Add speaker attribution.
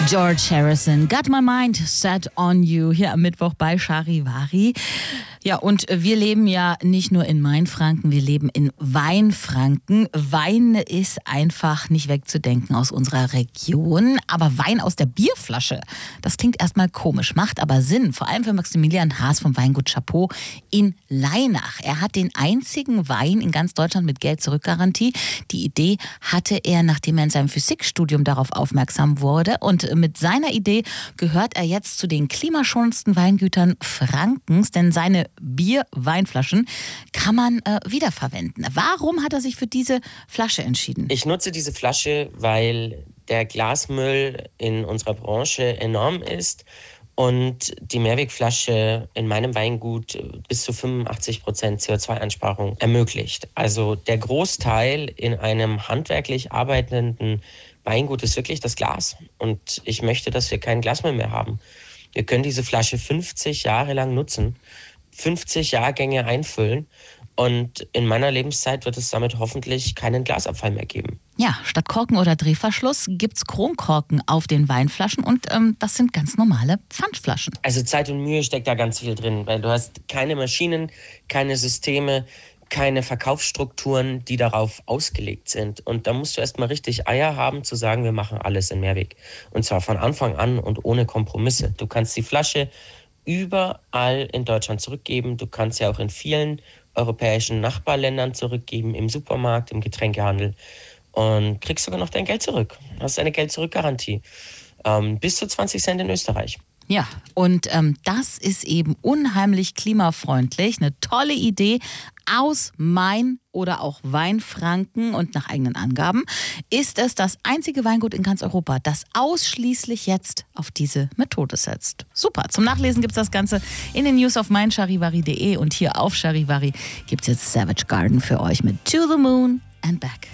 Speaker 1: George Harrison, Got My Mind Set on You, hier am Mittwoch bei Charivari. Ja, und wir leben ja nicht nur in Mainfranken, wir leben in Weinfranken. Wein ist einfach nicht wegzudenken aus unserer Region. Aber Wein aus der Bierflasche, das klingt erstmal komisch, macht aber Sinn. Vor allem für Maximilian Haas vom Weingut Chapeau in Lainach. Er hat den einzigen Wein in ganz Deutschland mit Geld-Zurück-Garantie. Die Idee hatte er, nachdem er in seinem Physikstudium darauf aufmerksam wurde. Und mit seiner Idee gehört er jetzt zu den klimaschonendsten Weingütern Frankens, denn seine Bier-Weinflaschen kann man wiederverwenden. Warum hat er sich für diese Flasche entschieden?
Speaker 2: Ich nutze diese Flasche, weil der Glasmüll in unserer Branche enorm ist und die Mehrwegflasche in meinem Weingut bis zu 85% CO2-Einsparung ermöglicht. Also der Großteil in einem handwerklich arbeitenden Weingut ist wirklich das Glas. Und ich möchte, dass wir keinen Glasmüll mehr haben. Wir können diese Flasche 50 Jahre lang nutzen, 50 Jahrgänge einfüllen und in meiner Lebenszeit wird es damit hoffentlich keinen Glasabfall mehr geben.
Speaker 1: Ja, statt Korken oder Drehverschluss gibt's Chromkorken auf den Weinflaschen und das sind ganz normale Pfandflaschen.
Speaker 2: Also Zeit und Mühe steckt da ganz viel drin, weil du hast keine Maschinen, keine Systeme, keine Verkaufsstrukturen, die darauf ausgelegt sind. Und da musst du erstmal richtig Eier haben, zu sagen, wir machen alles in Mehrweg. Und zwar von Anfang an und ohne Kompromisse. Du kannst die Flasche überall in Deutschland zurückgeben. Du kannst ja auch in vielen europäischen Nachbarländern zurückgeben, im Supermarkt, im Getränkehandel. Und kriegst sogar noch dein Geld zurück. Hast eine Geld-Zurück-Garantie. Bis zu 20 Cent in Österreich.
Speaker 1: Ja, und das ist eben unheimlich klimafreundlich. Eine tolle Idee aus Main oder auch Weinfranken. Und nach eigenen Angaben ist es das einzige Weingut in ganz Europa, das ausschließlich jetzt auf diese Methode setzt. Super, zum Nachlesen gibt es das Ganze in den News auf meincharivari.de und hier auf Charivari gibt es jetzt Savage Garden für euch mit To the Moon and Back.